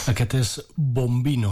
Aquest és Bombino,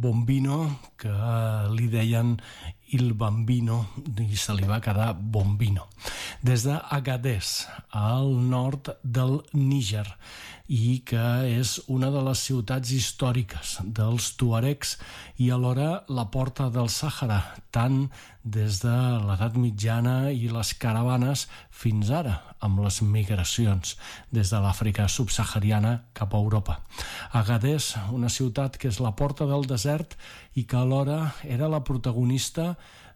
que li deien Il Bambino i se li va quedar Bombino. Des d'Agadez, al nord del Níger, i que és una de les ciutats històriques dels tuaregs i alhora la porta del Sàhara, tant des de l'edat mitjana i les caravanes fins ara, amb les migracions des de l'Àfrica subsahariana cap a Europa. Agadez, una ciutat que és la porta del desert i que alhora era la protagonista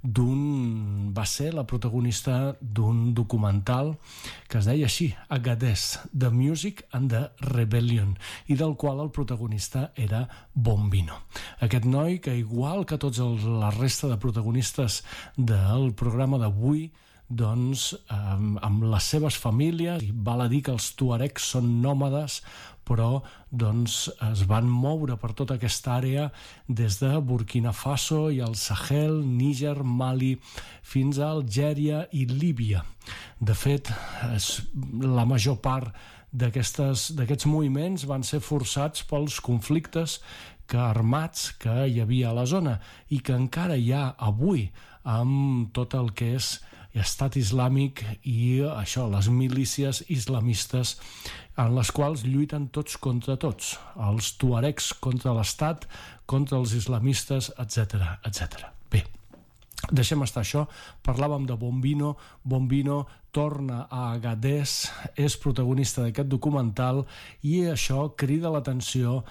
va ser la protagonista d'un documental que es deia així, Agadez, The Music and the Rebellion, i del qual el protagonista era Bombino. Aquest noi que, igual que tots la resta de protagonistes del programa d'avui, doncs amb les seves famílies, i val a dir que els tuaregs són nòmades, però doncs es van moure per tota aquesta àrea des de Burkina Faso i el Sahel, Níger, Mali, fins a Algèria i Líbia. De fet, la major part d'aquests moviments van ser forçats pels conflictes armats que hi havia a la zona i que encara hi ha avui amb tot el que és estat islàmic i això, les milícies islamistes en les quals lluiten tots contra tots, els tuaregs contra l'estat, contra els islamistes, etc. etc. Bé, deixem estar això. Parlàvem de Bombino. Bombino torna a Agadez, és protagonista d'aquest documental i això crida l'atenció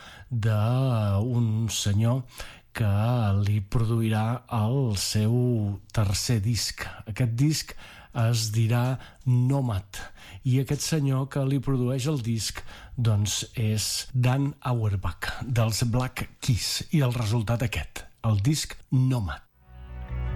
d'un senyor que li produirà el seu tercer disc. Aquest disc es dirà Nomad, i aquest senyor que li produeix el disc doncs és Dan Auerbach dels Black Keys, i el resultat aquest, el disc Nomad.